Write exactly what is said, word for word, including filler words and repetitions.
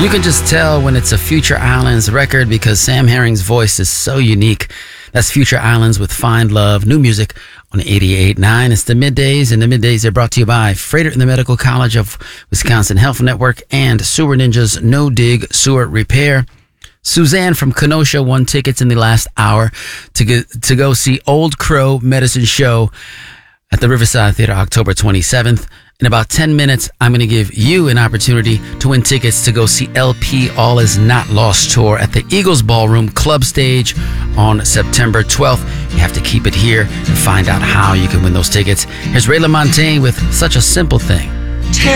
You can just tell when it's a Future Islands record because Sam Herring's voice is so unique. That's Future Islands with Find Love, new music on eighty-eight point nine. It's the Middays, and the Middays are brought to you by Freighter and the Medical College of Wisconsin Health Network and Sewer Ninjas No Dig Sewer Repair. Suzanne from Kenosha won tickets in the last hour to go, to go see Old Crow Medicine Show at the Riverside Theater October twenty-seventh. In about ten minutes, I'm going to give you an opportunity to win tickets to go see L P All Is Not Lost tour at the Eagles Ballroom Club Stage on September twelfth. You have to keep it here and find out how you can win those tickets. Here's Ray LaMontagne with Such a Simple Thing.